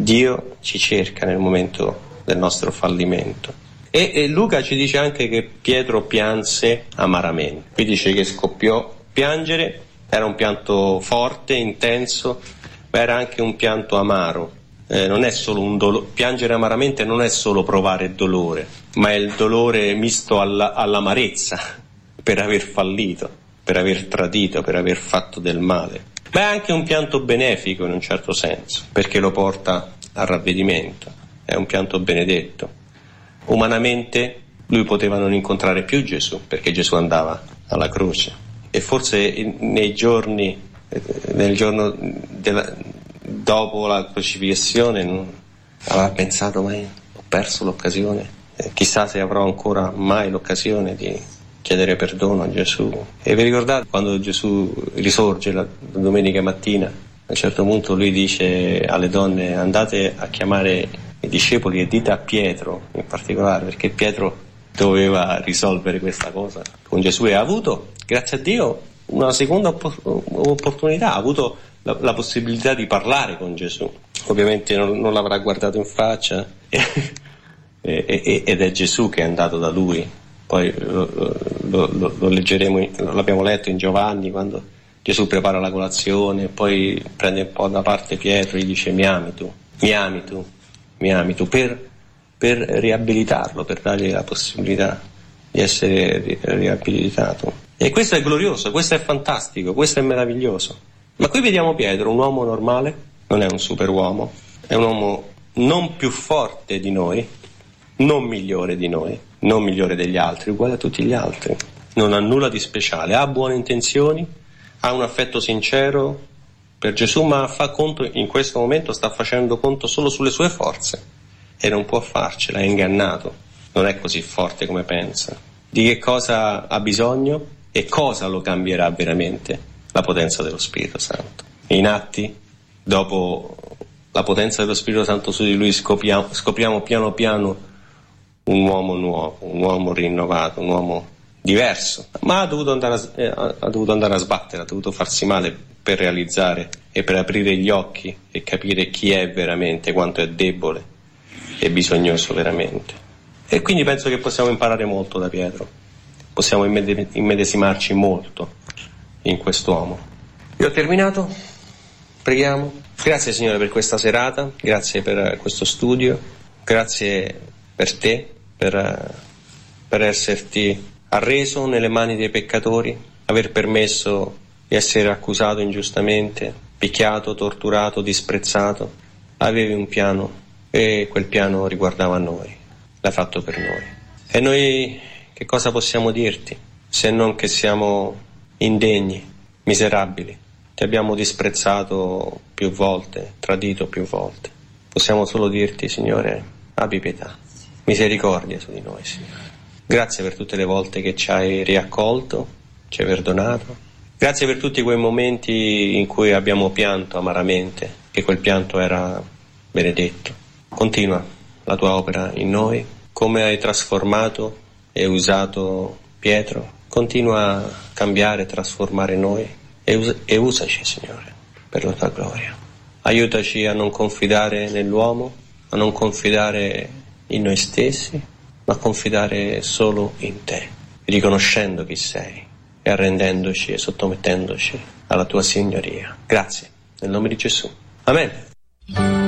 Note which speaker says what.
Speaker 1: Dio ci cerca nel momento del nostro fallimento. E Luca ci dice anche che Pietro pianse amaramente. Qui dice che scoppiò a piangere, era un pianto forte, intenso, ma era anche un pianto amaro. Non è solo un dolore, piangere amaramente non è solo provare dolore, ma è il dolore misto all'amarezza per aver fallito, per aver tradito, per aver fatto del male. Ma è anche un pianto benefico in un certo senso, perché lo porta al ravvedimento, è un pianto benedetto. Umanamente lui poteva non incontrare più Gesù, perché Gesù andava alla croce, e forse nel giorno dopo la crocifissione aveva pensato: ma ho perso l'occasione, chissà se avrò ancora mai l'occasione di chiedere perdono a Gesù. E vi ricordate quando Gesù risorge la domenica mattina, a un certo punto lui dice alle donne: andate a chiamare i discepoli e dite a Pietro in particolare, perché Pietro doveva risolvere questa cosa con Gesù, e ha avuto, grazie a Dio, una seconda opportunità, ha avuto la possibilità di parlare con Gesù. Ovviamente non l'avrà guardato in faccia ed è Gesù che è andato da lui. Poi lo leggeremo, l'abbiamo letto in Giovanni, quando Gesù prepara la colazione, poi prende un po' da parte Pietro e gli dice: mi ami tu, mi ami tu, mi ami tu, per riabilitarlo, per dargli la possibilità di essere riabilitato. E questo è glorioso, questo è fantastico, questo è meraviglioso. Ma qui vediamo Pietro, un uomo normale, non è un superuomo, è un uomo non più forte di noi, non migliore di noi, non migliore degli altri, uguale a tutti gli altri. Non ha nulla di speciale, ha buone intenzioni, ha un affetto sincero per Gesù, ma fa conto, in questo momento sta facendo conto solo sulle sue forze e non può farcela, è ingannato, non è così forte come pensa. Di che cosa ha bisogno e cosa lo cambierà veramente? La potenza dello Spirito Santo. In Atti, dopo la potenza dello Spirito Santo su di lui, scopriamo piano piano un uomo nuovo, un uomo rinnovato, un uomo diverso, ma ha dovuto andare a sbattere, ha dovuto farsi male per realizzare e per aprire gli occhi e capire chi è veramente, quanto è debole e bisognoso veramente. E quindi penso che possiamo imparare molto da Pietro, possiamo immedesimarci molto in quest'uomo. Io ho terminato, preghiamo. Grazie Signore per questa serata, grazie per questo studio, grazie per te, per esserti arreso nelle mani dei peccatori, aver permesso di essere accusato ingiustamente, picchiato, torturato, disprezzato. Avevi un piano e quel piano riguardava noi, l'hai fatto per noi. E noi che cosa possiamo dirti se non che siamo indegni, miserabili? Ti abbiamo disprezzato più volte, tradito più volte. Possiamo solo dirti: Signore, abbi pietà, misericordia su di noi, Signore. Grazie per tutte le volte che ci hai riaccolto, ci hai perdonato. Grazie per tutti quei momenti in cui abbiamo pianto amaramente, che quel pianto era benedetto. Continua la tua opera in noi, come hai trasformato e usato Pietro. Continua a cambiare, trasformare noi e usaci, Signore, per la tua gloria. Aiutaci a non confidare nell'uomo, a non confidare in noi stessi, ma a confidare solo in te, riconoscendo chi sei e arrendendoci e sottomettendoci alla tua signoria. Grazie, nel nome di Gesù. Amen.